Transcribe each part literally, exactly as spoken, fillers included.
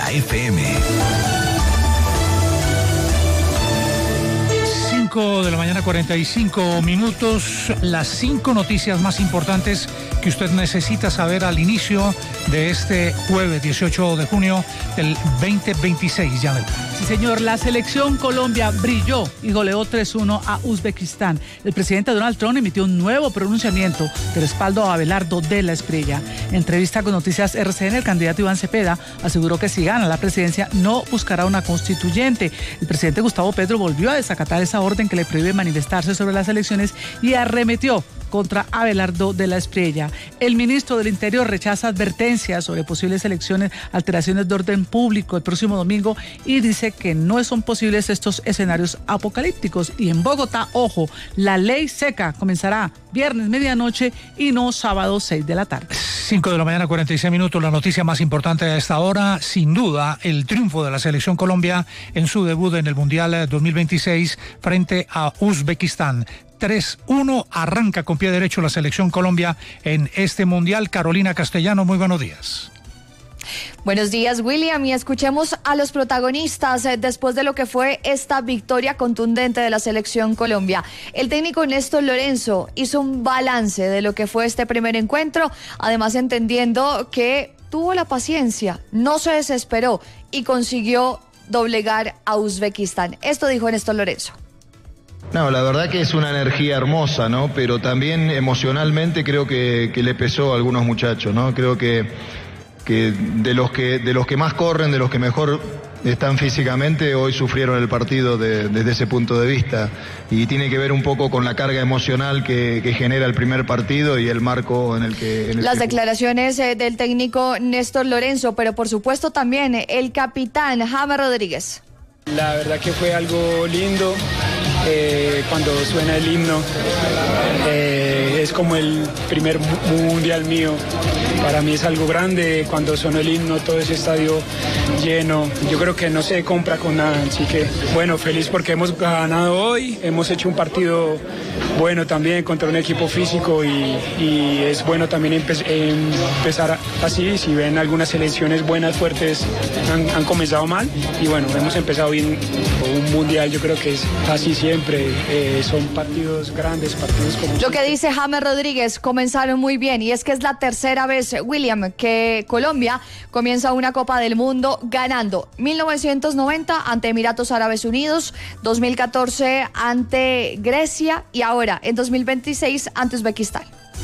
Melodía F M. cinco de la mañana, cuarenta y cinco minutos. Las cinco noticias más importantes que usted necesita saber al inicio de este jueves dieciocho de junio del veinte veintiséis. Janet. Sí, señor. La selección Colombia brilló y goleó tres uno a Uzbekistán. El presidente Donald Trump emitió un nuevo pronunciamiento de respaldo a Abelardo de la Espriella. En entrevista con Noticias R C N, el candidato Iván Cepeda aseguró que si gana la presidencia no buscará una constituyente. El presidente Gustavo Petro volvió a desacatar esa orden que le prohíbe manifestarse sobre las elecciones y arremetió contra Abelardo de la Espriella. El ministro del Interior rechaza advertencias sobre posibles elecciones, alteraciones de orden público el próximo domingo y dice que no son posibles estos escenarios apocalípticos. Y en Bogotá, ojo, la ley seca comenzará viernes medianoche y no sábado seis de la tarde. cinco de la mañana, cuarenta y seis minutos. La noticia más importante a esta hora, sin duda, el triunfo de la selección Colombia en su debut en el Mundial dos mil veintiséis frente a Uzbekistán. tres uno, arranca con pie derecho la selección Colombia en este Mundial. Carolina Castellano, muy buenos días. Buenos días, William, y escuchemos a los protagonistas eh, después de lo que fue esta victoria contundente de la selección Colombia. El técnico Néstor Lorenzo hizo un balance de lo que fue este primer encuentro, además entendiendo que tuvo la paciencia, no se desesperó y consiguió doblegar a Uzbekistán. Esto dijo Néstor Lorenzo. No, la verdad que es una energía hermosa, ¿no? Pero también emocionalmente creo que, que le pesó a algunos muchachos, ¿no? Creo que, que de los que de los que más corren, de los que mejor están físicamente, hoy sufrieron el partido de, desde ese punto de vista. Y tiene que ver un poco con la carga emocional que, que genera el primer partido y el marco en el que... En el Las que... declaraciones eh, del técnico Néstor Lorenzo, pero por supuesto también eh, el capitán James Rodríguez. La verdad que fue algo lindo. Eh, cuando suena el himno, eh, es como el primer mundial mío. Para mí es algo grande cuando sonó el himno, todo ese estadio lleno. Yo creo que no se compra con nada, así que bueno, feliz porque hemos ganado hoy, hemos hecho un partido bueno también contra un equipo físico y, y es bueno también empe- empezar así. Si ven algunas selecciones buenas, fuertes, han, han comenzado mal y bueno, hemos empezado bien un mundial. Yo creo que es así siempre. Siempre eh, son partidos grandes, partidos como... Lo que dice James Rodríguez, comenzaron muy bien y es que es la tercera vez, William, que Colombia comienza una Copa del Mundo ganando. mil novecientos noventa ante Emiratos Árabes Unidos, dos mil catorce ante Grecia y ahora en dos mil veintiséis ante Uzbekistán.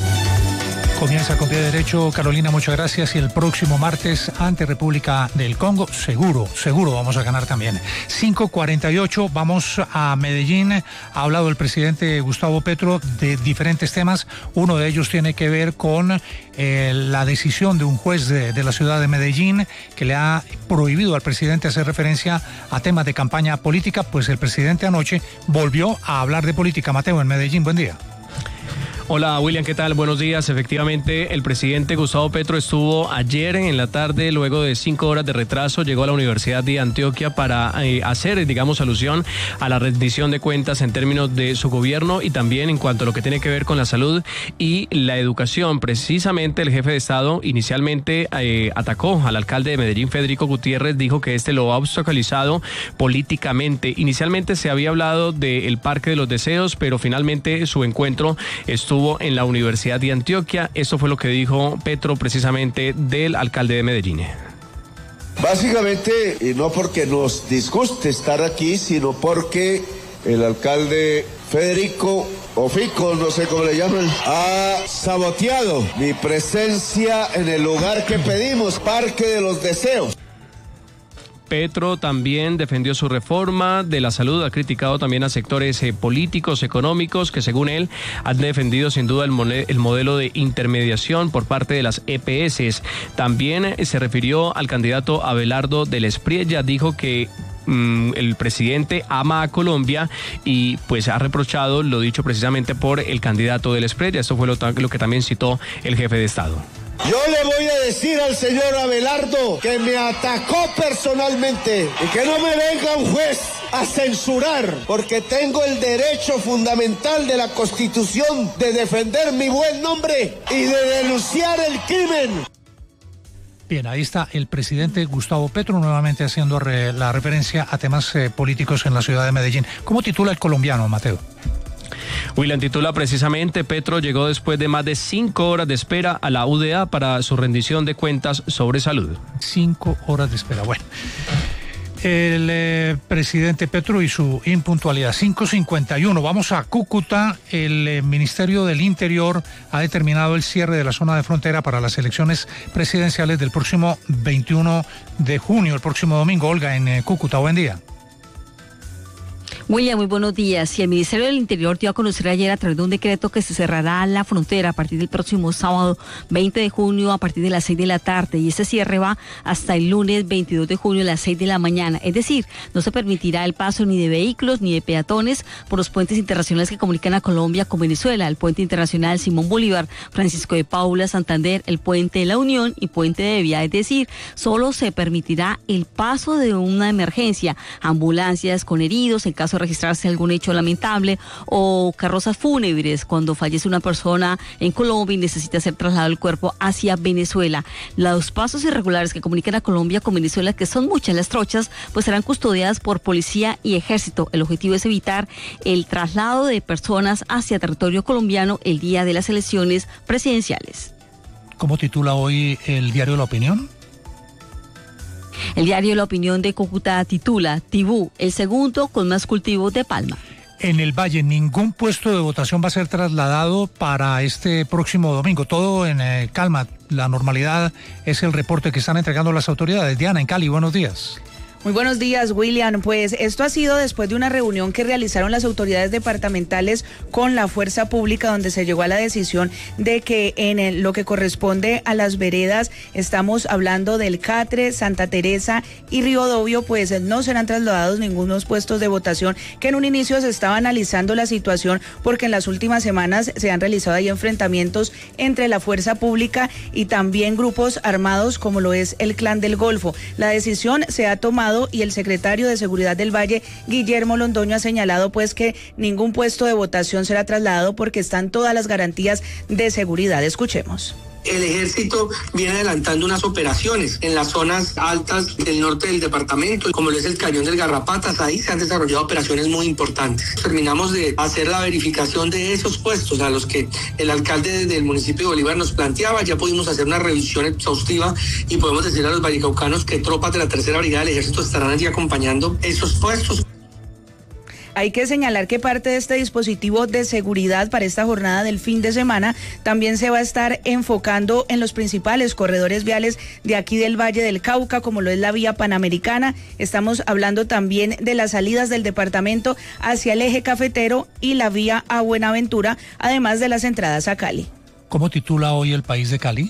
Comienza con pie derecho, Carolina, muchas gracias. Y el próximo martes ante República del Congo, seguro, seguro vamos a ganar también. cinco cuarenta y ocho, vamos a Medellín. Ha hablado el presidente Gustavo Petro de diferentes temas. Uno de ellos tiene que ver con eh, la decisión de un juez de, de la ciudad de Medellín que le ha prohibido al presidente hacer referencia a temas de campaña política. Pues el presidente anoche volvió a hablar de política. Mateo, en Medellín, buen día. Hola William, ¿qué tal? Buenos días. Efectivamente, el presidente Gustavo Petro estuvo ayer en la tarde, luego de cinco horas de retraso, llegó a la Universidad de Antioquia para eh, hacer, digamos, alusión a la rendición de cuentas en términos de su gobierno y también en cuanto a lo que tiene que ver con la salud y la educación. Precisamente el jefe de Estado inicialmente eh, atacó al alcalde de Medellín, Federico Gutiérrez, dijo que este lo ha obstaculizado políticamente. Inicialmente se había hablado del Parque de los Deseos, pero finalmente su encuentro estuvo Estuvo en la Universidad de Antioquia. Esto fue lo que dijo Petro precisamente del alcalde de Medellín. Básicamente, y no porque nos disguste estar aquí, sino porque el alcalde Federico, o Fico, no sé cómo le llaman, ha saboteado mi presencia en el lugar que pedimos, Parque de los Deseos. Petro también defendió su reforma de la salud, ha criticado también a sectores eh, políticos, económicos, que según él han defendido sin duda el, mone- el modelo de intermediación por parte de las E P S. También eh, se refirió al candidato Abelardo de la Espriella, dijo que mm, el presidente ama a Colombia y pues ha reprochado lo dicho precisamente por el candidato de la Espriella. Esto fue lo, lo que también citó el jefe de Estado. Yo le voy a decir al señor Abelardo que me atacó personalmente y que no me venga un juez a censurar, porque tengo el derecho fundamental de la Constitución de defender mi buen nombre y de denunciar el crimen. Bien, ahí está el presidente Gustavo Petro nuevamente haciendo re, la referencia a temas eh, políticos en la ciudad de Medellín. ¿Cómo titula el colombiano, Mateo? William titula precisamente: Petro llegó después de más de cinco horas de espera a la U D A para su rendición de cuentas sobre salud. Cinco horas de espera. Bueno, el eh, presidente Petro y su impuntualidad. cinco cincuenta y uno. Vamos a Cúcuta. El eh, Ministerio del Interior ha determinado el cierre de la zona de frontera para las elecciones presidenciales del próximo veintiuno de junio, el próximo domingo. Olga, en eh, Cúcuta, buen día. William, muy buenos días. Y el Ministerio del Interior dio a conocer ayer a través de un decreto que se cerrará la frontera a partir del próximo sábado veinte de junio a partir de las seis de la tarde, y ese cierre va hasta el lunes veintidós de junio a las seis de la mañana. Es decir, no se permitirá el paso ni de vehículos ni de peatones por los puentes internacionales que comunican a Colombia con Venezuela: el puente internacional Simón Bolívar, Francisco de Paula, Santander, el puente de la Unión y puente de Vía. Es decir, solo se permitirá el paso de una emergencia, ambulancias con heridos en caso de registrarse algún hecho lamentable, o carrozas fúnebres cuando fallece una persona en Colombia y necesita ser trasladado el cuerpo hacia Venezuela. Los pasos irregulares que comunican a Colombia con Venezuela, que son muchas las trochas, pues serán custodiadas por policía y ejército. El objetivo es evitar el traslado de personas hacia territorio colombiano el día de las elecciones presidenciales. ¿Cómo titula hoy el diario La Opinión? El diario La Opinión de Cúcuta titula: Tibú, el segundo con más cultivos de palma. En el Valle, ningún puesto de votación va a ser trasladado para este próximo domingo. Todo en eh, calma, la normalidad es el reporte que están entregando las autoridades. Diana, en Cali, buenos días. Muy buenos días, William. Pues esto ha sido después de una reunión que realizaron las autoridades departamentales con la fuerza pública, donde se llegó a la decisión de que en el, lo que corresponde a las veredas, estamos hablando del Catre, Santa Teresa y Riodobio, pues no serán trasladados ningunos puestos de votación, que en un inicio se estaba analizando la situación porque en las últimas semanas se han realizado ahí enfrentamientos entre la fuerza pública y también grupos armados como lo es el Clan del Golfo. La decisión se ha tomado y el secretario de Seguridad del Valle, Guillermo Londoño, ha señalado pues que ningún puesto de votación será trasladado porque están todas las garantías de seguridad. Escuchemos. El ejército viene adelantando unas operaciones en las zonas altas del norte del departamento, como lo es el Cañón del Garrapatas. Ahí se han desarrollado operaciones muy importantes. Terminamos de hacer la verificación de esos puestos a los que el alcalde del municipio de Bolívar nos planteaba. Ya pudimos hacer una revisión exhaustiva y podemos decir a los vallecaucanos que tropas de la tercera brigada del ejército estarán allí acompañando esos puestos. Hay que señalar que parte de este dispositivo de seguridad para esta jornada del fin de semana también se va a estar enfocando en los principales corredores viales de aquí del Valle del Cauca, como lo es la vía Panamericana. Estamos hablando también de las salidas del departamento hacia el eje cafetero y la vía a Buenaventura, además de las entradas a Cali. ¿Cómo titula hoy El País de Cali?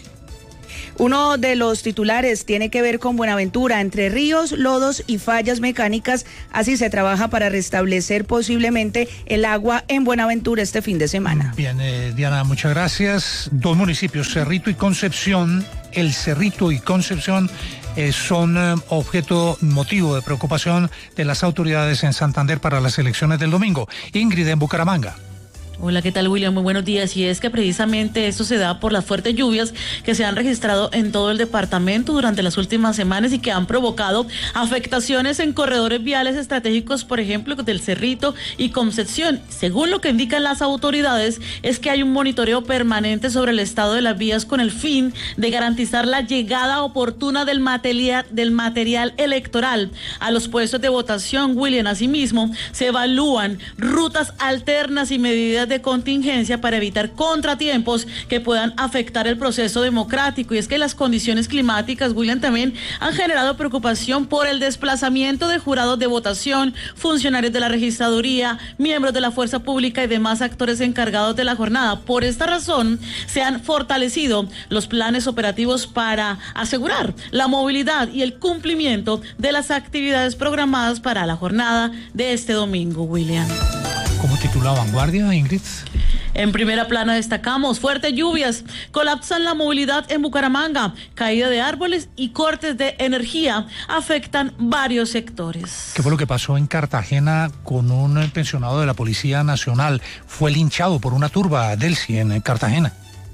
Uno de los titulares tiene que ver con Buenaventura: entre ríos, lodos y fallas mecánicas. Así se trabaja para restablecer posiblemente el agua en Buenaventura este fin de semana. Bien, eh, Diana, muchas gracias. Dos municipios, Cerrito y Concepción. El Cerrito y Concepción eh, son eh, objeto, motivo de preocupación de las autoridades en Santander para las elecciones del domingo. Ingrid, en Bucaramanga. Hola, ¿qué tal, William? Muy buenos días. Y es que precisamente esto se da por las fuertes lluvias que se han registrado en todo el departamento durante las últimas semanas y que han provocado afectaciones en corredores viales estratégicos, por ejemplo, del Cerrito y Concepción. Según lo que indican las autoridades, es que hay un monitoreo permanente sobre el estado de las vías con el fin de garantizar la llegada oportuna del material, del material electoral a los puestos de votación. William, asimismo, se evalúan rutas alternas y medidas de de contingencia para evitar contratiempos que puedan afectar el proceso democrático. Y es que las condiciones climáticas, William, también han generado preocupación por el desplazamiento de jurados de votación, funcionarios de la registraduría, miembros de la fuerza pública y demás actores encargados de la jornada. Por esta razón, se han fortalecido los planes operativos para asegurar la movilidad y el cumplimiento de las actividades programadas para la jornada de este domingo, William. ¿Cómo titula Vanguardia, Ingrid? En primera plana destacamos: fuertes lluvias colapsan la movilidad en Bucaramanga, caída de árboles y cortes de energía afectan varios sectores. ¿Qué fue lo que pasó en Cartagena con un pensionado de la Policía Nacional? Fue linchado por una turba, Delcy, en Cartagena.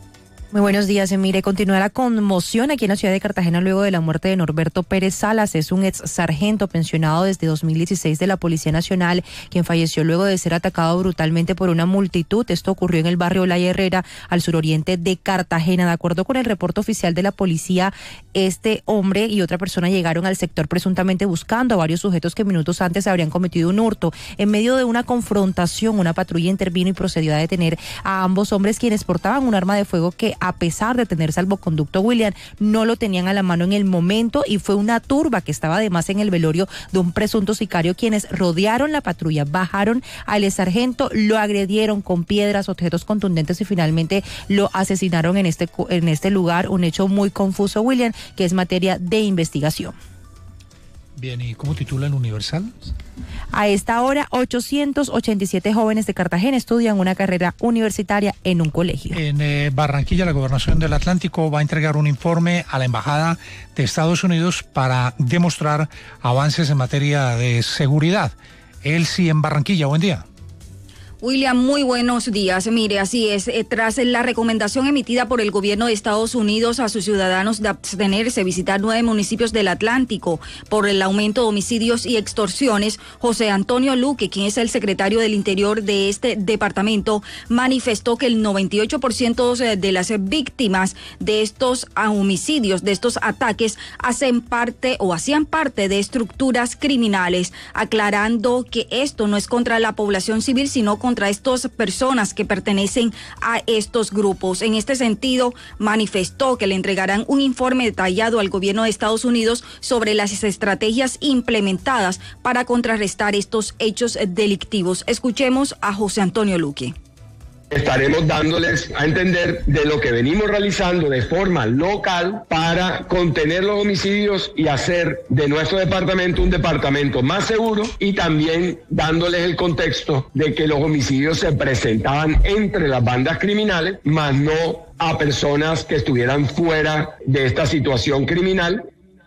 Muy buenos días. Mire, continúa la conmoción aquí en la ciudad de Cartagena luego de la muerte de Norberto Pérez Salas. Es un ex sargento pensionado desde dos mil dieciséis de la Policía Nacional, quien falleció luego de ser atacado brutalmente por una multitud. Esto ocurrió en el barrio Olaya Herrera, al suroriente de Cartagena. De acuerdo con el reporte oficial de la policía, este hombre y otra persona llegaron al sector presuntamente buscando a varios sujetos que minutos antes habrían cometido un hurto. En medio de una confrontación, una patrulla intervino y procedió a detener a ambos hombres, quienes portaban un arma de fuego que, a pesar de tener salvoconducto, William, no lo tenían a la mano en el momento, y fue una turba que estaba además en el velorio de un presunto sicario quienes rodearon la patrulla, bajaron al sargento, lo agredieron con piedras, objetos contundentes y finalmente lo asesinaron en este, en este lugar. Un hecho muy confuso, William, que es materia de investigación. Bien, ¿y cómo titula el Universal? A esta hora, ochocientos ochenta y siete jóvenes de Cartagena estudian una carrera universitaria en un colegio. En eh, Barranquilla, la Gobernación del Atlántico va a entregar un informe a la Embajada de Estados Unidos para demostrar avances en materia de seguridad. Elsie en Barranquilla, buen día. William, muy buenos días. Mire, así es, eh, tras la recomendación emitida por el gobierno de Estados Unidos a sus ciudadanos de abstenerse, visitar nueve municipios del Atlántico por el aumento de homicidios y extorsiones, José Antonio Luque, quien es el secretario del Interior de este departamento, manifestó que el noventa y ocho por ciento de las víctimas de estos homicidios, de estos ataques, hacen parte o hacían parte de estructuras criminales, aclarando que esto no es contra la población civil, sino contra contra estas personas que pertenecen a estos grupos. En este sentido, manifestó que le entregarán un informe detallado al gobierno de Estados Unidos sobre las estrategias implementadas para contrarrestar estos hechos delictivos. Escuchemos a José Antonio Luque. Estaremos dándoles a entender de lo que venimos realizando de forma local para contener los homicidios y hacer de nuestro departamento un departamento más seguro, y también dándoles el contexto de que los homicidios se presentaban entre las bandas criminales, más no a personas que estuvieran fuera de esta situación criminal.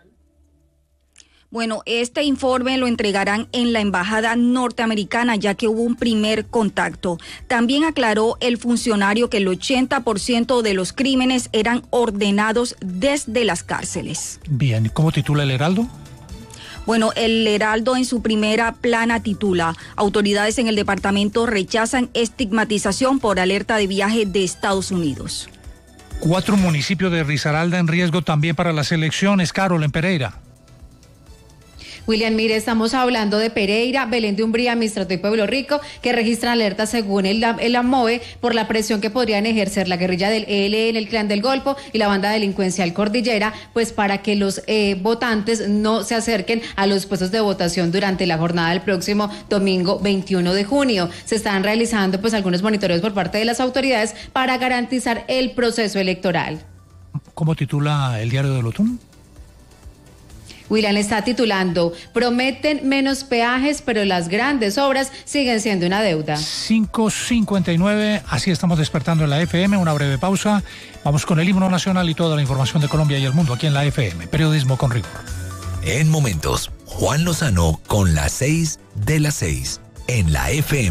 Bueno, este informe lo entregarán en la embajada norteamericana, ya que hubo un primer contacto. También aclaró el funcionario que el ochenta por ciento de los crímenes eran ordenados desde las cárceles. Bien, ¿cómo titula el Heraldo? Bueno, el Heraldo en su primera plana titula: autoridades en el departamento rechazan estigmatización por alerta de viaje de Estados Unidos. Cuatro municipios de Risaralda en riesgo también para las elecciones. Carol, en Pereira. William, mire, estamos hablando de Pereira, Belén de Umbría, Mistrato y Pueblo Rico, que registran alertas según el, el AMOVE por la presión que podrían ejercer la guerrilla del E L N, el Clan del Golfo y la banda delincuencial Cordillera, pues para que los eh, votantes no se acerquen a los puestos de votación durante la jornada del próximo domingo veintiuno de junio. Se están realizando pues algunos monitoreos por parte de las autoridades para garantizar el proceso electoral. ¿Cómo titula el diario del Otún? William está titulando: prometen menos peajes, pero las grandes obras siguen siendo una deuda. cinco cincuenta y nueve, así estamos despertando en la F M, una breve pausa. Vamos con el himno nacional y toda la información de Colombia y el mundo aquí en la F M. Periodismo con rigor. En momentos, Juan Lozano con las seis de las seis en la F M.